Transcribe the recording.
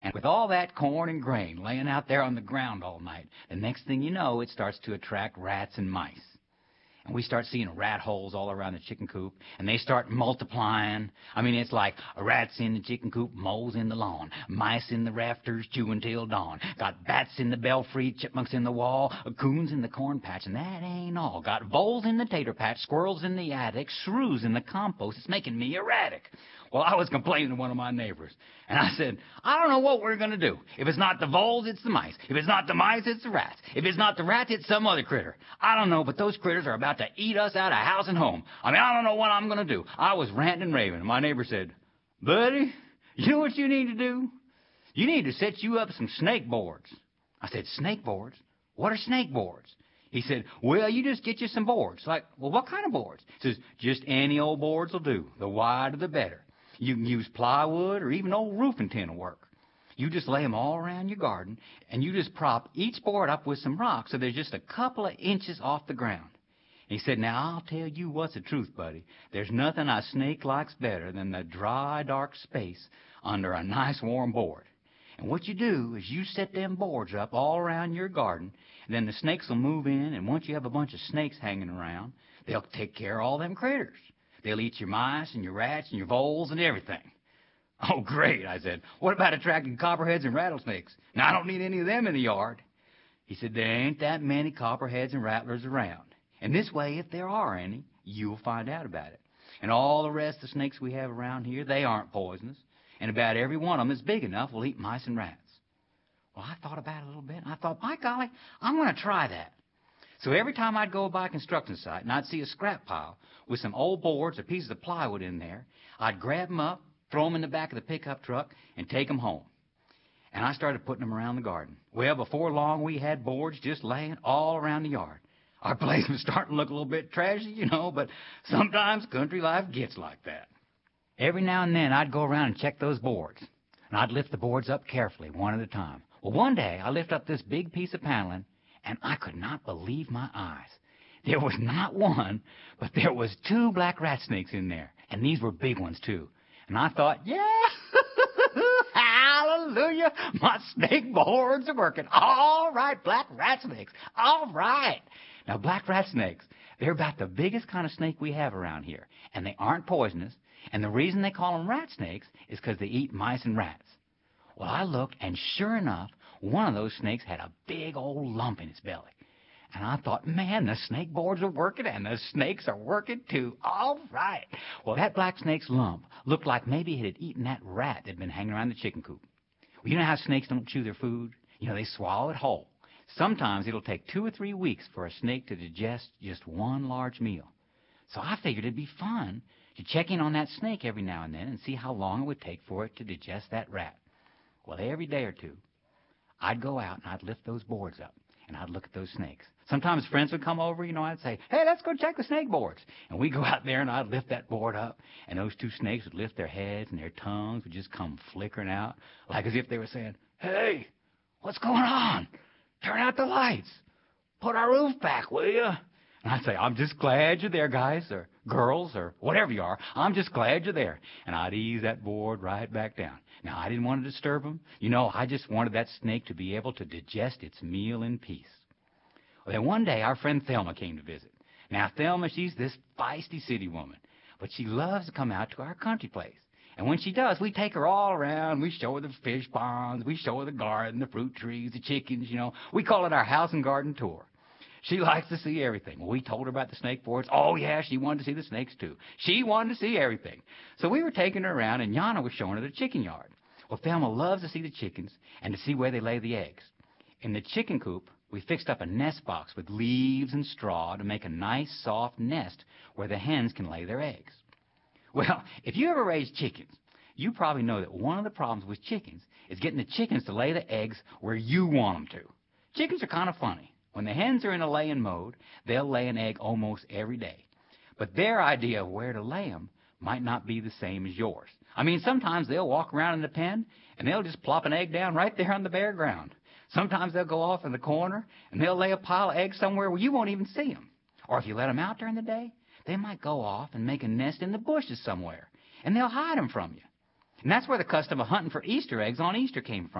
And with all that corn and grain laying out there on the ground all night, the next thing you know, it starts to attract rats and mice. And we start seeing rat holes all around the chicken coop, and they start multiplying. I mean, it's like rats in the chicken coop, moles in the lawn, mice in the rafters chewing till dawn. Got bats in the belfry, chipmunks in the wall, coons in the corn patch, and that ain't all. Got voles in the tater patch, squirrels in the attic, shrews in the compost. It's making me erratic. Well, I was complaining to one of my neighbors, and I said, I don't know what we're going to do. If it's not the voles, it's the mice. If it's not the mice, it's the rats. If it's not the rats, it's some other critter. I don't know, but those critters are about to eat us out of house and home. I mean, I don't know what I'm going to do. I was ranting and raving, and my neighbor said, Buddy, you know what you need to do? You need to set you up some snake boards. I said, snake boards? What are snake boards? He said, well, you just get you some boards. Like, well, what kind of boards? He says, just any old boards will do. The wider, the better. You can use plywood or even old roofing tin will work. You just lay them all around your garden, and you just prop each board up with some rocks so they're just a couple of inches off the ground. And he said, now, I'll tell you what's the truth, buddy. There's nothing a snake likes better than the dry, dark space under a nice, warm board. And what you do is you set them boards up all around your garden, and then the snakes will move in, and once you have a bunch of snakes hanging around, they'll take care of all them critters. They'll eat your mice and your rats and your voles and everything. Oh, great, I said. What about attracting copperheads and rattlesnakes? Now, I don't need any of them in the yard. He said, there ain't that many copperheads and rattlers around. And this way, if there are any, you'll find out about it. And all the rest of the snakes we have around here, they aren't poisonous. And about every one of them is big enough will eat mice and rats. Well, I thought about it a little bit, and I thought, by golly, I'm going to try that. So every time I'd go by a construction site and I'd see a scrap pile with some old boards or pieces of plywood in there, I'd grab them up, throw them in the back of the pickup truck, and take them home. And I started putting them around the garden. Well, before long, we had boards just laying all around the yard. Our place was starting to look a little bit trashy, you know, but sometimes country life gets like that. Every now and then, I'd go around and check those boards, and I'd lift the boards up carefully, one at a time. Well, one day, I lifted up this big piece of paneling, and I could not believe my eyes. There was not one, but there was 2 black rat snakes in there, and these were big ones, too. And I thought, yeah, hallelujah, my snake boards are working. All right, black rat snakes, all right. Now, black rat snakes, they're about the biggest kind of snake we have around here, and they aren't poisonous, and the reason they call them rat snakes is because they eat mice and rats. Well, I looked, and sure enough, one of those snakes had a big old lump in its belly. And I thought, man, the snake boards are working, and the snakes are working too. All right. Well, that black snake's lump looked like maybe it had eaten that rat that had been hanging around the chicken coop. Well, you know how snakes don't chew their food? You know, they swallow it whole. Sometimes it'll take 2 or 3 weeks for a snake to digest just one large meal. So I figured it'd be fun to check in on that snake every now and then and see how long it would take for it to digest that rat. Well, every day or two, I'd go out and I'd lift those boards up, and I'd look at those snakes. Sometimes friends would come over, you know, I'd say, hey, let's go check the snake boards. And we'd go out there, and I'd lift that board up, and those 2 snakes would lift their heads, and their tongues would just come flickering out, like as if they were saying, hey, what's going on? Turn out the lights. Put our roof back, will you? And I'd say, I'm just glad you're there, guys, or girls, or whatever you are. I'm just glad you're there. And I'd ease that board right back down. Now, I didn't want to disturb them. You know, I just wanted that snake to be able to digest its meal in peace. Well, then one day, our friend Thelma came to visit. Now, Thelma, she's this feisty city woman, but she loves to come out to our country place. And when she does, we take her all around. We show her the fish ponds. We show her the garden, the fruit trees, the chickens, you know. We call it our house and garden tour. She likes to see everything. Well, we told her about the snake boards. Oh, yeah, she wanted to see the snakes, too. She wanted to see everything. So we were taking her around, and Yana was showing her the chicken yard. Well, Thelma loves to see the chickens and to see where they lay the eggs. In the chicken coop, we fixed up a nest box with leaves and straw to make a nice, soft nest where the hens can lay their eggs. Well, if you ever raised chickens, you probably know that one of the problems with chickens is getting the chickens to lay the eggs where you want them to. Chickens are kind of funny. When the hens are in a laying mode, they'll lay an egg almost every day. But their idea of where to lay them might not be the same as yours. I mean, sometimes they'll walk around in the pen, and they'll just plop an egg down right there on the bare ground. Sometimes they'll go off in the corner, and they'll lay a pile of eggs somewhere where you won't even see them. Or if you let them out during the day, they might go off and make a nest in the bushes somewhere, and they'll hide them from you. And that's where the custom of hunting for Easter eggs on Easter came from.